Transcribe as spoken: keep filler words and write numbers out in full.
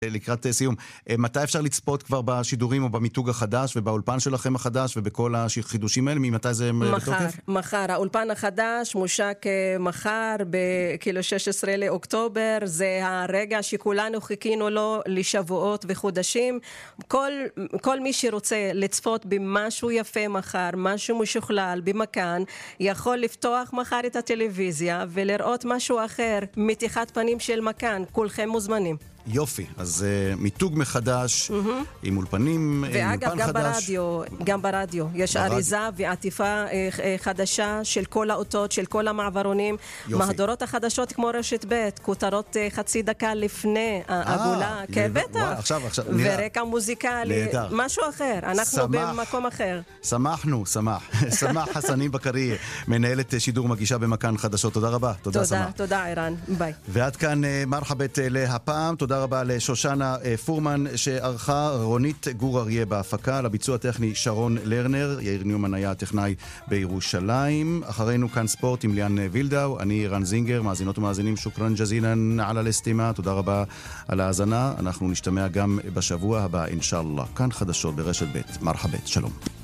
לקראת סיום, מתי אפשר לצפות כבר בשידורים או במיתוג החדש ובאולפן שלכם החדש ובכל החידושים האלה? ממתי זה מחר, בתוקף? מחר. האולפן החדש מושק מחר, בכאילו שש עשרה לאוקטובר. זה הרגע שכולנו חיכינו לו לשבועות וחודשים. כל, כל מי שרוצה לצפות במשהו יפה מחר, משהו משוכלל במכאן, יכול לפתוח מחר את הטלוויזיה ולראות משהו אחר, מתיחת פנים של מכאן. כולכם מוזמנים. יופי, אז uh, מיתוג מחדש, mm-hmm. עם אולפנים, ואגב, אולפן גם חדש. ברדיו, גם ברדיו. יש ברדיו. אריזה ועטיפה uh, חדשה של כל האותות, של כל המעברונים. יופי. מהדורות החדשות כמו רשת ב', כותרות uh, חצי דקה לפני העגולה. כן, בטח. עכשיו, עכשיו. ורקע מוזיקלי, נהדר. משהו אחר. אנחנו שמח, במקום אחר. שמחנו, שמח. שמח חסני בקריה, מנהלת שידור מגישה במכאן חדשות. תודה רבה. תודה, תודה, שמח. תודה, אירן. ביי. ועד כאן מרחבת להפעם. תודה רבה לשושנה פורמן שערכה, רונית גור אריה בהפקה, לביצוע הטכני שרון לרנר, יאיר ניומן היה הטכנאי בירושלים. אחרינו כאן ספורט עם ליאן וילדאו, אני רן זינגר, מאזינות ומאזינים, שוקרן ג'זילן על הלסטימה, תודה רבה על ההאזנה, אנחנו נשתמע גם בשבוע הבא אינשאללה. כאן חדשות ברשת ב', מרחבת, שלום.